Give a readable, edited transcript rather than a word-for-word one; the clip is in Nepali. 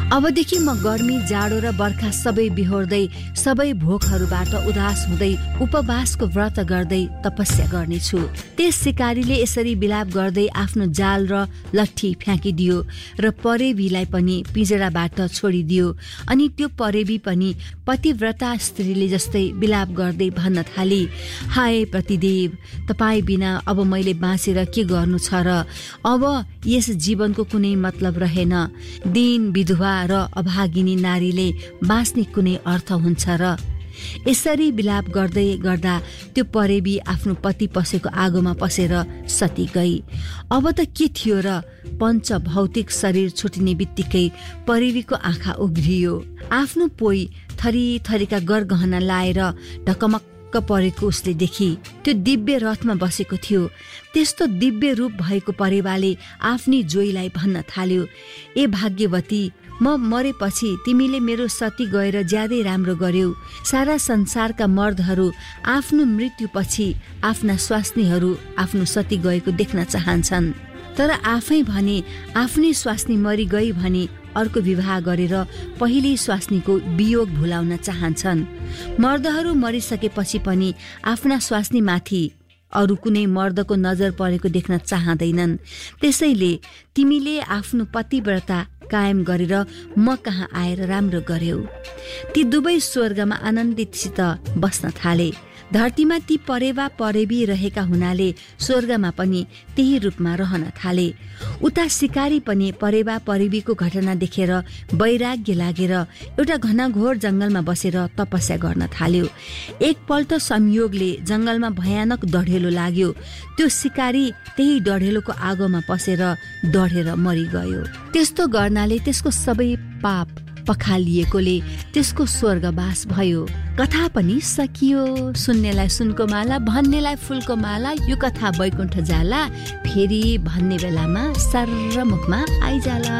अबदेखि म गर्मी जाडो र बर्खा सबै बिहोर्दै सबै भोकहरूबाट उदास हुँदै उपवासको व्रत गर्दै तपस्या गर्नेछु। त्यस शिकारीले यसरी बिलाप गर्दै आफ्नो जाल र लट्ठी फ्याँकिदियो र परेबीलाई पनि पिंजराबाट छोडिदियो। अनि त्यो परेबी पनि पतिव्रता स्त्रीले जस्तै बिलाप गर्दै भन्न थाली, हाय प्रतिदेव, तपाईँ बिना अब मैले बाँचेर के गर्नु छ र? अब यस जीवनको कुनै मतलब रहेन। दिन विधवा र अभागिनी नारीले बाँच्ने कुनै अर्थ हुन्छ र? यसरी बिलाप गर्दै गर्दा त्यो परेबी आफ्नो पति पसेको आगोमा पसेर सती गई। अब त के थियो र? पञ्च भौतिक शरीर छुटिने बित्तिकै परेबीको आँखा उघ्रियो। आफ्नो पोइ थरी थरीका गरगहना लाएर ढकमक्क परेको उसले देखी। त्यो दिव्य रथमा बसेको थियो। त्यस्तो दिव्य रूप भएको परेवाले आफ्नी जोइलाई भन्न थाल्यो, ए भाग्यवती, म मरेपछि तिमीले मेरो सती गएर ज्यादै राम्रो गर्यौ। सारा संसारका मर्दहरू आफ्नो मृत्युपछि आफ्ना स्वास्नीहरू आफ्नो सती गएको देख्न चाहन्छन्, तर आफै भने आफ्नै स्वास्नी मरि गई भने अर्को विवाह गरेर पहिली स्वास्नीको वियोग भुलाउन चाहन्छन्। मर्दहरू मरिसकेपछि पनि आफ्ना स्वास्नीमाथि अरू कुनै मर्दको नजर परेको देख्न चाहँदैनन्। त्यसैले तिमीले आफ्नो पतिव्रता कायम गरेर म कहाँ आएर राम्रो गर्यौ। ती दुवै स्वर्गमा आनन्दितसित बस्न थाले। धरतीमा ती परेवा परेबी रहेका हुनाले स्वर्गमा पनि त्यही रूपमा रहन थाले। उता शिकारी पनि परेवा परेबीको घटना देखेर वैराग्य लागेर एउटा घनघोर जंगलमा बसेर तपस्या गर्न थाल्यो। एकपल्ट संयोगले जंगलमा भयानक डढेलो लाग्यो। त्यो शिकारी त्यही डढेलोको आगोमा पसेर डढेर मरिगयो। त्यस्तो गर्नाले त्यसको सबै पाप पखालिएकोले त्यसको स्वर्गवास भयो। कथा पनि सकियो। सुन्नेलाई सुनको माला, भन्नेलाई फूलको माला, यो कथा बैकुण्ठ जाला, फेरि भन्ने बेलामा सर्र मुखमा आइजाला।